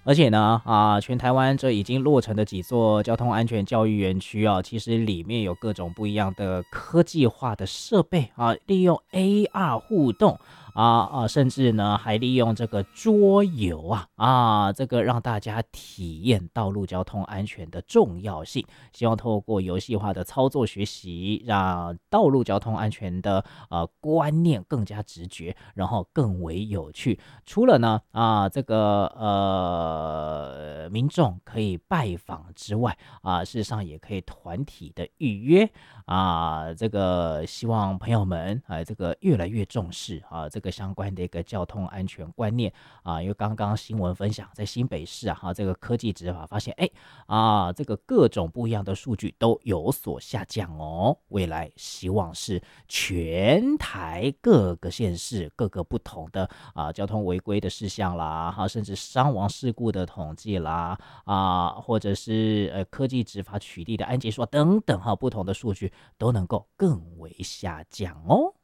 而且呢，全台湾这已经落成的几座交通安全教育园区啊，其实里面有各种不一样的科技化的设备啊，利用 AR 互动甚至呢还利用这个桌游这个让大家体验道路交通安全的重要性。希望透过游戏化的操作学习，让道路交通安全的观念更加直觉，然后更为有趣。除了呢这个民众可以拜访之外事实上也可以团体的预约这个希望朋友们这个越来越重视这个相关的一个交通安全观念因为刚刚新闻分享在新北市这个科技执法发现这个各种不一样的数据都有所下降哦，未来希望是全台各个县市各个不同的交通违规的事项啦甚至伤亡事故的统计啦或者是科技执法取缔的安检数等等不同的数据都能够更为下降哦。